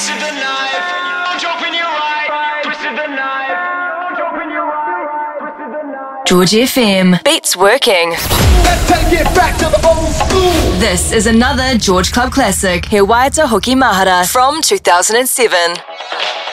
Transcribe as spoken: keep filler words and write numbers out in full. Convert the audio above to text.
twisted the knife. Don't joke when you're right. Twisted the knife. Don't joke when you're right. Twisted the knife. George F M. Beats working. Let's take it back to the old school. This is another George Club classic, He Waita Hoki Mahara from two thousand seven.